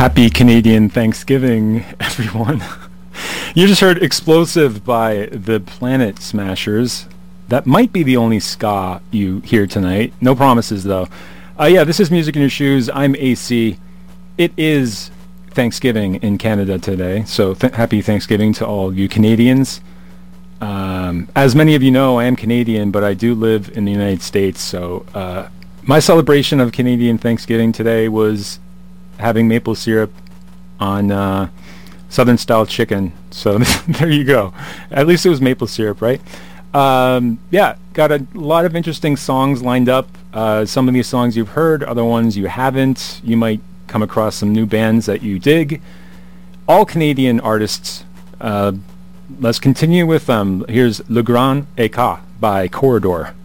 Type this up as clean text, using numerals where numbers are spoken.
Happy Canadian Thanksgiving, everyone. You just heard Explosive by the Planet Smashers. That might be the only ska you hear tonight. No promises, though. Yeah, this is Music in Your Shoes. I'm AC. It is Thanksgiving in Canada today, so happy Thanksgiving to all you Canadians. As many of you know, I am Canadian, but I do live in the United States, so my celebration of Canadian Thanksgiving today was having maple syrup on Southern style chicken. So there you go. At least it was maple syrup, right? Yeah, got a lot of interesting songs lined up. Some of these songs you've heard, other ones you haven't. You might come across some new bands that you dig. All Canadian artists. Let's continue with here's Le Grand Écart by Corridor.